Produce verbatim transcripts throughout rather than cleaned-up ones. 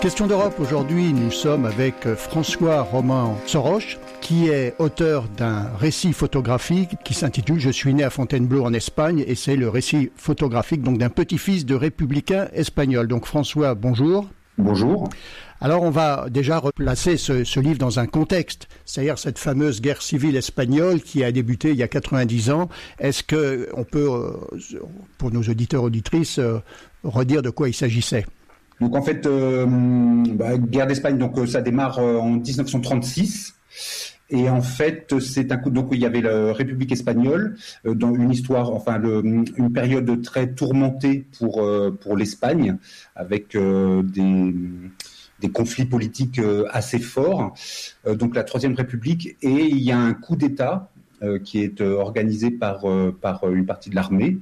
Question d'Europe, aujourd'hui nous sommes avec François Romain Soroche, qui est auteur d'un récit photographique qui s'intitule « Je suis né à Fontainebleau en Espagne » et c'est le récit photographique donc d'un petit-fils de républicain espagnol. Donc François, bonjour. Bonjour. Alors on va déjà replacer ce, ce livre dans un contexte, c'est-à-dire cette fameuse guerre civile espagnole qui a débuté il y a quatre-vingt-dix ans. Est-ce qu'on peut, pour nos auditeurs auditrices, redire de quoi il s'agissait ? Donc en fait, euh, bah, guerre d'Espagne, donc euh, ça démarre euh, en dix-neuf cent trente-six. Et en fait, c'est un coup. Donc il y avait la République espagnole euh, dans une histoire, enfin le, une période très tourmentée pour euh, pour l'Espagne, avec euh, des des conflits politiques euh, assez forts. Euh, donc la Troisième République, et il y a un coup d'État euh, qui est euh, organisé par euh, par une partie de l'armée.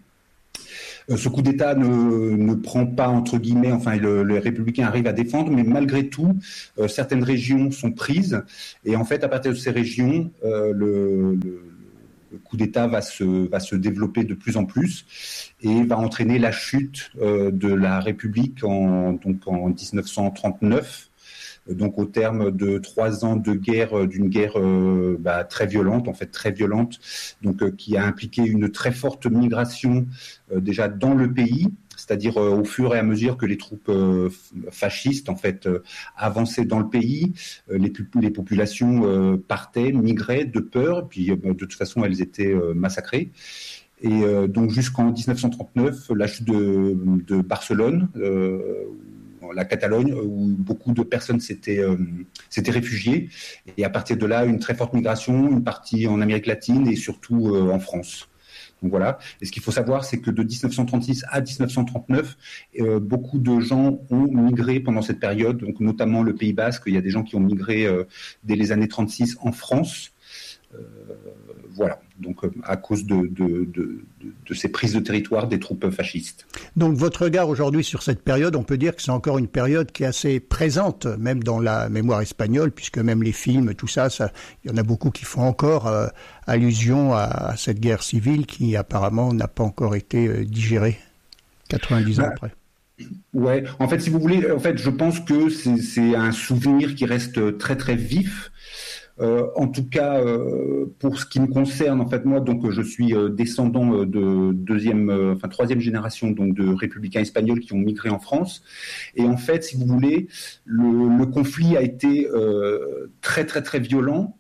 Ce coup d'État ne, ne prend pas, entre guillemets, enfin, le, les républicains arrivent à défendre, mais malgré tout, euh, certaines régions sont prises. Et en fait, à partir de ces régions, euh, le, le, le coup d'État va se, va se développer de plus en plus et va entraîner la chute euh, de la République en, donc en dix-neuf cent trente-neuf. Donc au terme de trois ans de guerre, d'une guerre euh, bah, très violente, en fait très violente, donc euh, qui a impliqué une très forte migration euh, déjà dans le pays, c'est-à-dire euh, au fur et à mesure que les troupes euh, fascistes en fait euh, avançaient dans le pays, euh, les, les populations euh, partaient, migraient de peur, puis euh, de toute façon elles étaient euh, massacrées. Et euh, donc jusqu'en dix-neuf cent trente-neuf, la chute de, de Barcelone. Euh, la Catalogne, où beaucoup de personnes s'étaient, euh, s'étaient réfugiées. Et à partir de là, une très forte migration, une partie en Amérique latine et surtout euh, en France. Donc voilà. Et ce qu'il faut savoir, c'est que de dix-neuf cent trente-six à dix-neuf cent trente-neuf, euh, beaucoup de gens ont migré pendant cette période, donc notamment le Pays Basque. Il y a des gens qui ont migré euh, dès les années trente-six en France. Euh, voilà, donc euh, à cause de, de, de, de, de ces prises de territoire des troupes fascistes. Donc votre regard aujourd'hui sur cette période, on peut dire que c'est encore une période qui est assez présente, même dans la mémoire espagnole, puisque même les films, tout ça, ça il y en a beaucoup qui font encore euh, allusion à, à cette guerre civile qui apparemment n'a pas encore été euh, digérée quatre-vingt-dix bah. ans après. Ouais, en fait, si vous voulez, en fait, je pense que c'est, c'est un souvenir qui reste très très vif. Euh, en tout cas, euh, pour ce qui me concerne, en fait, moi, donc, je suis euh, descendant de deuxième, euh, enfin troisième génération, donc de républicains espagnols qui ont migré en France. Et en fait, si vous voulez, le, le conflit a été euh, très très très violent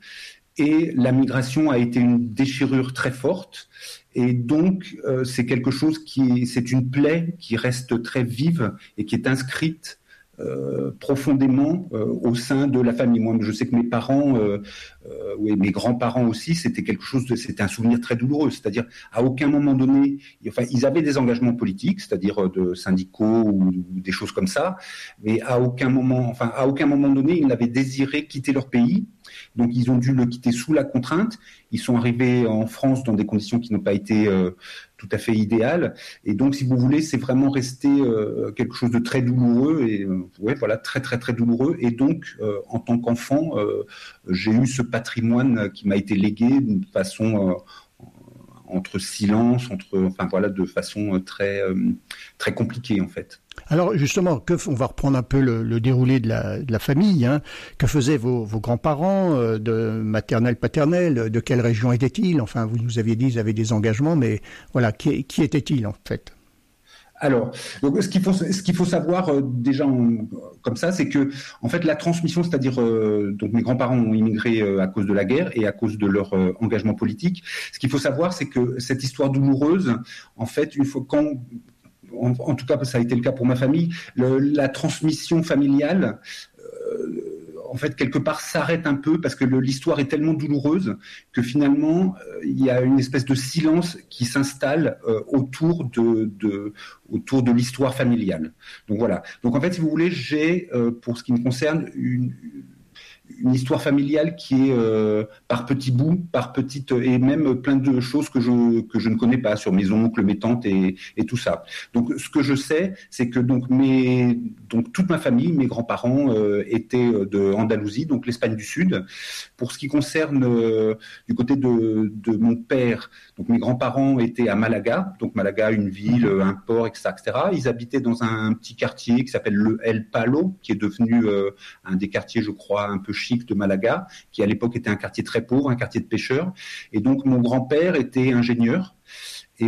et la migration a été une déchirure très forte. Et donc, euh, c'est quelque chose qui, c'est une plaie qui reste très vive et qui est inscrite Euh, profondément euh, au sein de la famille. Moi, je sais que mes parents, euh, euh, oui, mes grands-parents aussi, c'était quelque chose de, c'était un souvenir très douloureux. C'est-à-dire, à aucun moment donné, enfin, ils avaient des engagements politiques, c'est-à-dire de syndicaux ou, ou des choses comme ça, mais à aucun moment, enfin, à aucun moment donné, ils n'avaient désiré quitter leur pays. Donc, ils ont dû le quitter sous la contrainte. Ils sont arrivés en France dans des conditions qui n'ont pas été euh, tout à fait idéales. Et donc, si vous voulez, c'est vraiment resté euh, quelque chose de très douloureux et euh, ouais, voilà, très très très douloureux. Et donc, euh, en tant qu'enfant, euh, j'ai eu ce patrimoine qui m'a été légué d'une façon euh, entre silence, entre, enfin voilà, de façon très euh, très compliquée en fait. Alors justement, que, on va reprendre un peu le, le déroulé de la, de la famille. Hein. Que faisaient vos, vos grands-parents, euh, de maternelle, paternelle? De quelle région étaient-ils? Enfin, vous nous aviez dit qu'ils avaient des engagements, mais voilà, qui, qui étaient-ils en fait? Alors, donc, ce qu'il faut, ce qu'il faut savoir euh, déjà en, comme ça, c'est que en fait la transmission, c'est-à-dire euh, donc mes grands-parents ont immigré euh, à cause de la guerre et à cause de leur euh, engagement politique. Ce qu'il faut savoir, c'est que cette histoire douloureuse, en fait, une fois quand En, en tout cas, ça a été le cas pour ma famille. Le, la transmission familiale, euh, en fait, quelque part, s'arrête un peu parce que le, l'histoire est tellement douloureuse que finalement, euh, il y a une espèce de silence qui s'installe euh, autour de, de, autour de l'histoire familiale. Donc voilà. Donc en fait, si vous voulez, j'ai, euh, pour ce qui me concerne, une une histoire familiale qui est euh, par petits bouts, par petites, et même plein de choses que je que je ne connais pas sur mes oncles, mes tantes et, et tout ça. Donc ce que je sais, c'est que donc mes donc toute ma famille, mes grands-parents euh, étaient de Andalousie, donc l'Espagne du Sud. Pour ce qui concerne euh, du côté de de mon père, donc mes grands-parents étaient à Malaga, donc Malaga, une ville, un port, et cetera, et cetera. Ils habitaient dans un petit quartier qui s'appelle le El Palo, qui est devenu euh, un des quartiers, je crois, un peu chic de Malaga, qui à l'époque était un quartier très pauvre, un quartier de pêcheurs. Et donc mon grand-père était ingénieur et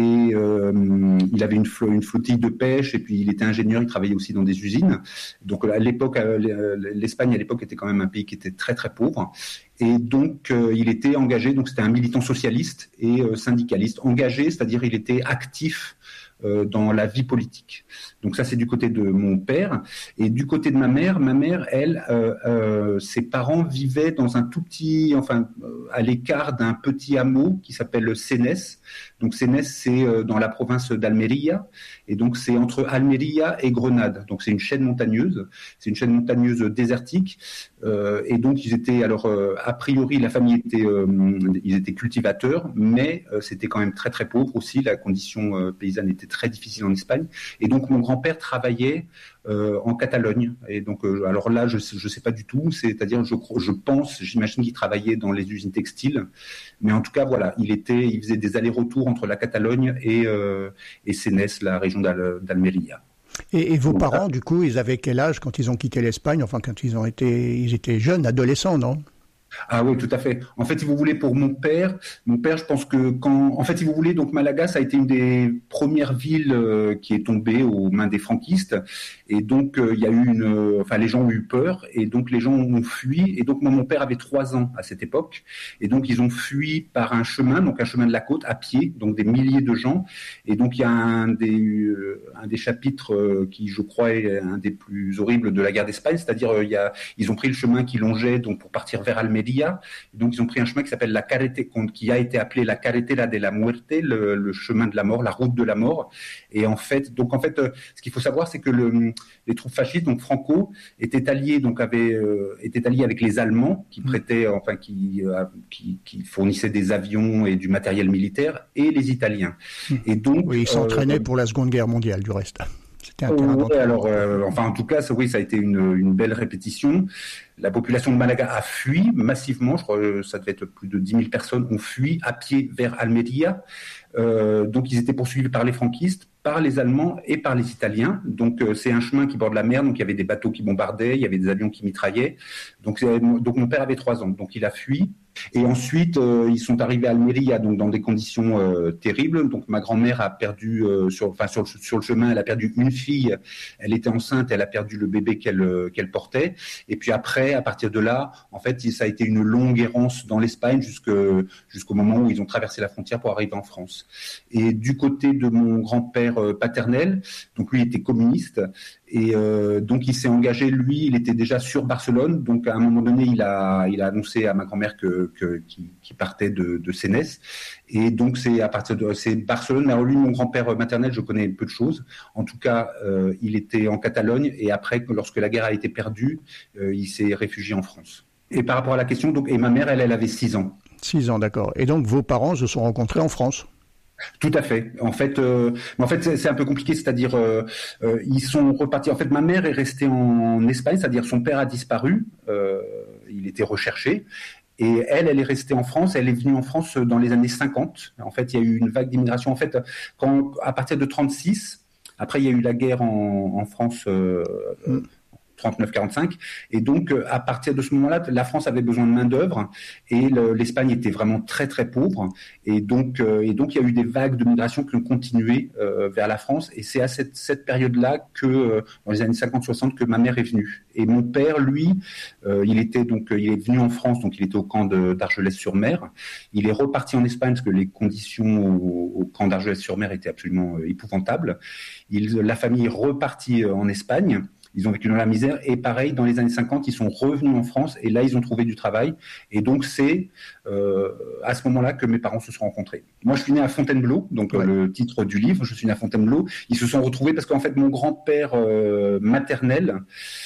euh, il avait une, flo- une flottille de pêche et puis il était ingénieur, il travaillait aussi dans des usines. Donc à l'époque, l'Espagne à l'époque était quand même un pays qui était très très pauvre. Et donc euh, il était engagé, donc c'était un militant socialiste et euh, syndicaliste. Engagé, c'est-à-dire il était actif euh, dans la vie politique. Donc ça, c'est du côté de mon père. Et du côté de ma mère, ma mère, elle, euh, euh, ses parents vivaient dans un tout petit, enfin, euh, à l'écart d'un petit hameau qui s'appelle Sénès. Donc Sénès, c'est euh, dans la province d'Almería. Et donc c'est entre Almería et Grenade. Donc c'est une chaîne montagneuse. C'est une chaîne montagneuse désertique. Euh, et donc ils étaient, alors euh, a priori, la famille était, euh, ils étaient cultivateurs, mais euh, c'était quand même très très pauvre aussi. La condition euh, paysanne était très difficile en Espagne. Et donc mon grand-père travaillait euh, en Catalogne. Et donc, euh, alors là, je ne sais pas du tout. C'est-à-dire, je, je pense, j'imagine qu'il travaillait dans les usines textiles. Mais en tout cas, voilà, il était, il faisait des allers-retours entre la Catalogne et, euh, et Sénès, la région d'Al- d'Almería. Et, et vos donc, parents, là, du coup, ils avaient quel âge quand ils ont quitté l'Espagne? Enfin, quand ils ont été, ils étaient jeunes, adolescents, non? Ah oui, tout à fait. En fait, si vous voulez, pour mon père, mon père, je pense que quand, en fait, si vous voulez, donc Malaga, ça a été une des premières villes euh, qui est tombée aux mains des franquistes, et donc euh, il y a eu une, euh, enfin, les gens ont eu peur, et donc les gens ont fui, et donc moi, mon père avait trois ans à cette époque, et donc ils ont fui par un chemin, donc un chemin de la côte à pied, donc des milliers de gens, et donc il y a un des, euh, un des chapitres euh, qui, je crois, est un des plus horribles de la guerre d'Espagne, c'est-à-dire euh, il y a, ils ont pris le chemin qui longeait donc pour partir vers Almería. Donc ils ont pris un chemin qui s'appelle la carretera, qui a été appelé la carretera de la muerte, le, le chemin de la mort, la route de la mort. Et en fait, donc en fait, euh, ce qu'il faut savoir, c'est que le, les troupes fascistes, donc Franco, étaient alliés, donc avaient, euh, étaient alliés avec les Allemands, qui prêtaient, enfin qui, euh, qui, qui fournissaient des avions et du matériel militaire, et les Italiens. Et donc, oui, ils s'entraînaient euh, pour la Seconde Guerre mondiale, du reste. C'était un terrain ouais, alors, euh, enfin, en tout cas, ça, oui, ça a été une, une belle répétition. La population de Malaga a fui massivement. Je crois que ça devait être plus de dix mille personnes ont fui à pied vers Almería. Euh, donc, ils étaient poursuivis par les franquistes, par les Allemands et par les Italiens. Donc, euh, c'est un chemin qui borde la mer. Donc, il y avait des bateaux qui bombardaient, il y avait des avions qui mitraillaient. Donc, donc mon père avait trois ans. Donc, il a fui. Et ensuite, euh, ils sont arrivés à Almería, donc dans des conditions euh, terribles. Donc, ma grand-mère a perdu, euh, sur, enfin sur, sur le chemin, elle a perdu une fille. Elle était enceinte, elle a perdu le bébé qu'elle euh, qu'elle portait. Et puis après, à partir de là, en fait, ça a été une longue errance dans l'Espagne jusque, jusqu'au moment où ils ont traversé la frontière pour arriver en France. Et du côté de mon grand-père euh, paternel, donc lui était communiste. Et euh, donc il s'est engagé, lui, il était déjà sur Barcelone. Donc à un moment donné, il a, il a annoncé à ma grand-mère que, que qu'il, qu'il partait de, de Sénès. Et donc c'est à partir de c'est Barcelone. Mais alors lui, mon grand-père maternel, je connais peu de choses. En tout cas, euh, il était en Catalogne. Et après, lorsque la guerre a été perdue, euh, il s'est réfugié en France. Et par rapport à la question, donc et ma mère, elle, elle avait six ans. Six ans, d'accord. Et donc vos parents se sont rencontrés en France? Tout à fait. En fait, euh, en fait, c'est, c'est un peu compliqué, c'est-à-dire euh, euh, ils sont repartis. En fait, ma mère est restée en Espagne, c'est-à-dire son père a disparu, euh, il était recherché, et elle, elle est restée en France. Elle est venue en France dans les années cinquante. En fait, il y a eu une vague d'immigration. En fait, quand à partir de trente-six, après il y a eu la guerre en, en France. Euh, mm. trente-neuf quarante-cinq, et donc à partir de ce moment-là, la France avait besoin de main d'œuvre et le, l'Espagne était vraiment très très pauvre, et donc euh, et donc il y a eu des vagues de migration qui ont continué euh, vers la France, et c'est à cette, cette période-là que euh, dans les années cinquante soixante que ma mère est venue. Et mon père, lui, euh, il était donc il est venu en France, donc il était au camp de, d'Argelès-sur-Mer. Il est reparti en Espagne parce que les conditions au, au camp d'Argelès-sur-Mer étaient absolument euh, épouvantables. Il, la famille est repartie euh, en Espagne. Ils ont vécu dans la misère, et pareil, dans les années cinquante, ils sont revenus en France, et là, ils ont trouvé du travail. Et donc, c'est euh, à ce moment-là que mes parents se sont rencontrés. Moi, je suis né à Fontainebleau, donc ouais. euh, le titre du livre, je suis né à Fontainebleau. Ils se sont retrouvés parce qu'en fait, mon grand-père euh, maternel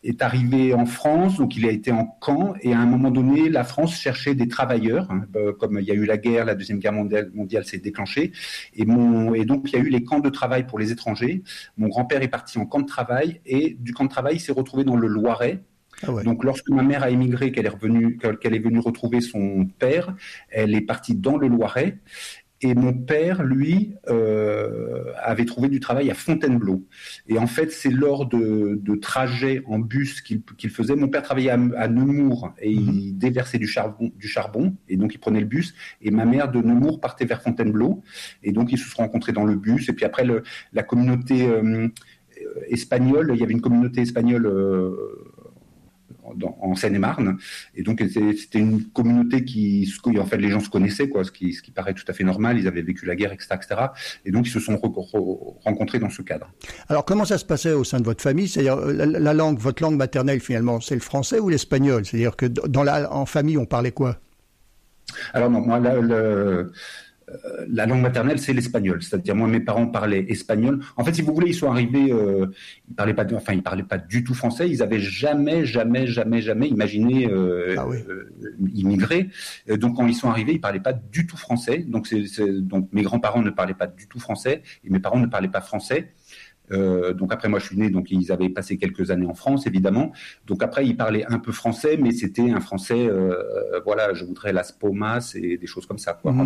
est arrivé en France, donc il a été en camp, et à un moment donné, la France cherchait des travailleurs, hein, comme il y a eu la guerre, la Deuxième Guerre mondiale, mondiale s'est déclenchée, et, mon, et donc il y a eu les camps de travail pour les étrangers. Mon grand-père est parti en camp de travail, et du camp de travail, il s'est retrouvé dans le Loiret. Ah ouais. Donc, lorsque ma mère a émigré, qu'elle est revenue, qu'elle est venue retrouver son père, elle est partie dans le Loiret. Et mon père, lui, euh, avait trouvé du travail à Fontainebleau. Et en fait, c'est lors de, de trajets en bus qu'il, qu'il faisait. Mon père travaillait à, à Nemours et mmh. il déversait du charbon, du charbon. Et donc, il prenait le bus. Et ma mère de Nemours partait vers Fontainebleau. Et donc, ils se sont rencontrés dans le bus. Et puis après, le, la communauté euh, espagnole, il y avait une communauté espagnole euh, Dans, en Seine-et-Marne, et donc c'était une communauté qui, en fait, les gens se connaissaient, quoi, ce qui, ce qui paraît tout à fait normal. Ils avaient vécu la guerre, et cetera, et cetera. Et donc ils se sont re, re, rencontrés dans ce cadre. Alors comment ça se passait au sein de votre famille? C'est-à-dire la, la langue, votre langue maternelle finalement, c'est le français ou l'espagnol? C'est-à-dire que dans la, en famille, on parlait quoi? Alors non, moi, la, le, la langue maternelle, c'est l'espagnol. C'est-à-dire, moi, mes parents parlaient espagnol. En fait, si vous voulez, ils sont arrivés, euh, ils parlaient pas, enfin, ils parlaient pas du tout français. Ils avaient jamais, jamais, jamais, jamais imaginé euh, ah oui. euh, immigrer. Donc, quand ils sont arrivés, ils parlaient pas du tout français. Donc, c'est, c'est, donc, mes grands-parents ne parlaient pas du tout français et mes parents ne parlaient pas français. Euh, donc après moi je suis né, donc ils avaient passé quelques années en France évidemment. Donc après ils parlaient un peu français, mais c'était un français, euh, voilà, je voudrais las pomas et des choses comme ça, quoi. Mmh.